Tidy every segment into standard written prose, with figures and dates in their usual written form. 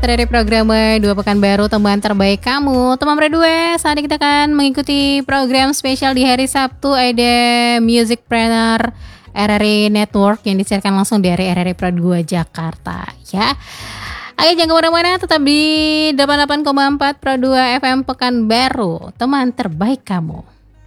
Dari program Dua Pekan Baru, teman terbaik kamu. Teman berdua, saat ini kita akan mengikuti program spesial di hari Sabtu. Ada Musicpreneur RRI Network yang disiarkan langsung dari RRI Pro 2 Jakarta ya. Ayo jangan kemana-mana, tetap di 88,4 Pro 2 FM Pekanbaru, teman terbaik kamu.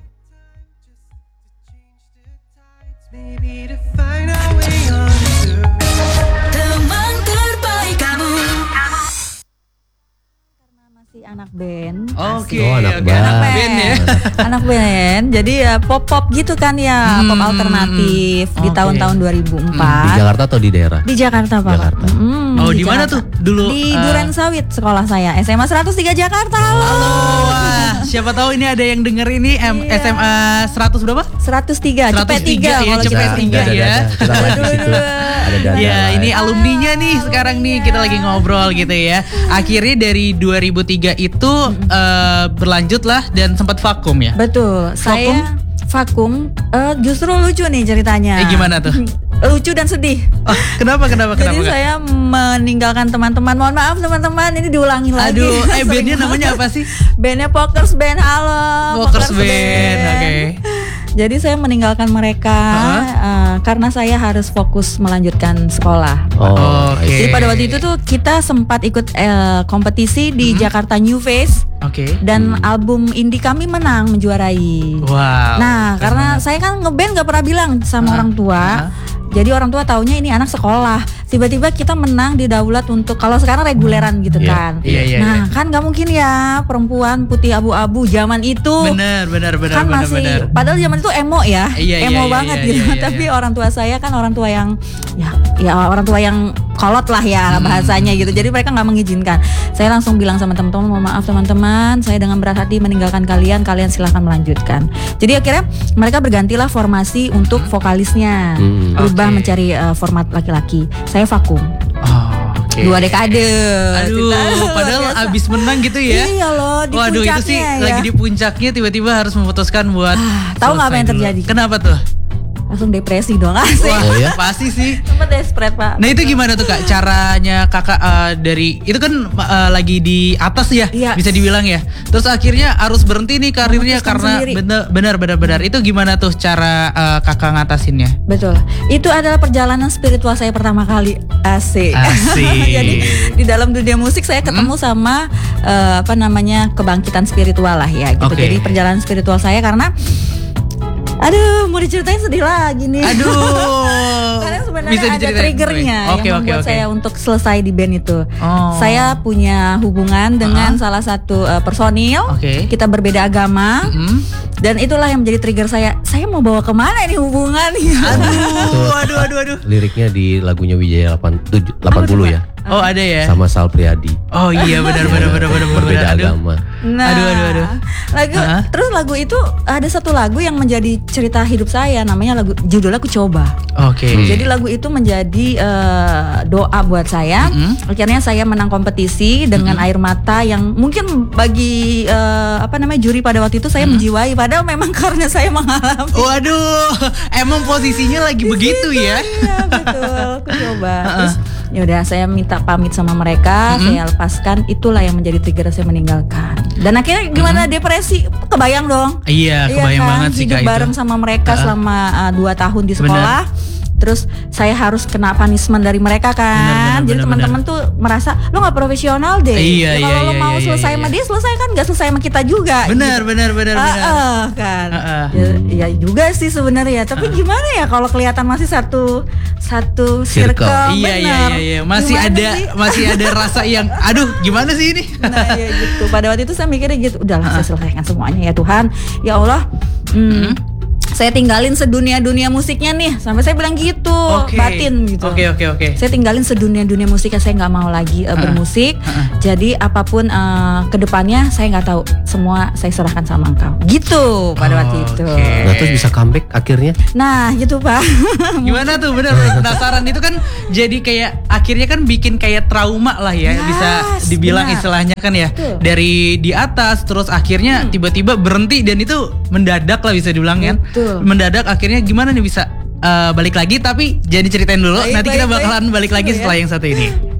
Anak band. Oke, anak band ya. Anak band. Jadi ya pop gitu kan ya, pop alternatif di tahun-tahun 2004. Di Jakarta atau di daerah? Di Jakarta, Pak. Jakarta. Di mana Jakarta. tuh dulu? Di Duren Sawit sekolah saya, SMA 103 Jakarta. Halo. Wah, siapa tahu ini ada yang denger ini SMA 100 berapa? 103, cepet 3 ya, kalau cepet 3 ya. Kita live di situ. Ada data. Ya, ini alumninya nih sekarang nih kita lagi ngobrol gitu ya. Akhirnya dari 2003 itu berlanjut lah dan sempat vakum ya. Betul. Saya vakum justru lucu nih ceritanya. Gimana tuh? Lucu dan sedih. Oh, kenapa? Jadi saya meninggalkan teman-teman. Mohon maaf teman-teman, ini diulangi lagi. Aduh, bandnya namanya apa sih? Bandnya Pokers Band. Halo. Pokers Band. Oke. Jadi saya meninggalkan mereka karena saya harus fokus melanjutkan sekolah. Oke. Jadi pada waktu itu tuh kita sempat ikut kompetisi di Jakarta New Face. Oke. Dan album indie kami menjuarai. Wow. Nah, karena saya kan ngeband gak pernah bilang sama orang tua. Jadi orang tua taunya ini anak sekolah. Tiba-tiba kita menang di Daulat untuk, kalau sekarang reguleran gitu kan. Nah, kan gak mungkin ya perempuan putih abu-abu zaman itu. Bener. Kan masih, padahal zaman itu emo ya. Emo banget gitu. Tapi orang tua saya kan orang tua yang ya orang tua yang kolot lah ya bahasanya gitu. Jadi mereka gak mengizinkan. Saya langsung bilang sama teman-teman, mohon maaf teman-teman, saya dengan berat hati meninggalkan kalian silahkan melanjutkan. Jadi akhirnya mereka bergantilah formasi untuk vokalisnya. Berubah mencari format laki-laki. Saya vakum. 2 dekade. Aduh, padahal abis menang gitu ya. Iya loh, di waduh, itu sih ya. lagi di puncaknya tiba-tiba harus memutuskan buat tahu nggak apa yang terjadi? Kenapa tuh? Langsung depresi dong. Asik. Oh ya? Pasti sih. Sempat desperate, Pak. Nah, itu gimana tuh Kak caranya Kakak dari itu kan lagi di atas ya, bisa dibilang ya. Terus akhirnya harus berhenti nih karirnya karena benar. Itu gimana tuh cara Kakak ngatasinnya? Betul. Itu adalah perjalanan spiritual saya pertama kali. Asik. Jadi di dalam dunia musik saya ketemu sama kebangkitan spiritual lah ya gitu. Jadi perjalanan spiritual saya karena aduh, mau diceritain sedih lagi nih. Aduh. Karena sebenarnya ada triggernya yang membuat saya untuk selesai di band itu. Saya punya hubungan dengan salah satu personil. Kita berbeda agama. Dan itulah yang menjadi trigger saya. Saya mau bawa kemana ini hubungan? Aduh. Liriknya di lagunya Wijaya 80 ya. Oh, ada ya? Sama Sal Priadi. Oh iya, benar. Berbeda agama. Nah, aduh. Terus lagu itu ada satu lagu yang menjadi cerita hidup saya, namanya judulnya Ku Coba. Jadi lagu itu menjadi doa buat saya. Akhirnya saya menang kompetisi dengan air mata yang mungkin bagi juri pada waktu itu saya menjiwai, padahal memang karena saya mengalami. Waduh, emang posisinya lagi begitu ya? Iya, betul. Ku coba. Terus yaudah saya minta pamit sama mereka, saya lepaskan, itulah yang menjadi trigger saya meninggalkan. Dan akhirnya gimana depresi, kebayang dong. Iya, kebayang banget sih Kak. Hidup bareng sama mereka selama 2 tahun di sekolah. Terus saya harus kena punishment dari mereka kan. Jadi teman-teman tuh merasa lo nggak profesional deh. Kalau lo mau selesai sama dia, selesai kan nggak selesai sama kita juga. Benar. Kan. Ya juga sih sebenarnya. Tapi gimana ya kalau kelihatan masih satu circle. Iya. Masih ada rasa yang aduh gimana sih ini. Nah ya gitu. Pada waktu itu saya mikirnya gitu. Udahlah saya selesaikan semuanya ya Tuhan. Ya Allah. Saya tinggalin sedunia-dunia musiknya nih. Sampai saya bilang gitu, batin gitu. Oke. Saya tinggalin sedunia-dunia musiknya, saya gak mau lagi bermusik. Jadi apapun kedepannya saya gak tahu. Semua saya serahkan sama engkau. Gitu pada waktu itu. Nah terus bisa comeback akhirnya? Nah gitu Pak. Gimana tuh, bener penasaran. Itu kan jadi kayak akhirnya kan bikin kayak trauma lah ya. Bisa dibilang istilahnya kan ya. Dari di atas terus akhirnya tiba-tiba berhenti. Dan itu mendadak lah bisa dibilang kan. Mendadak akhirnya gimana nih bisa balik lagi, tapi jadi ceritain dulu. Nanti kita bakalan balik lagi setelah yang satu ini.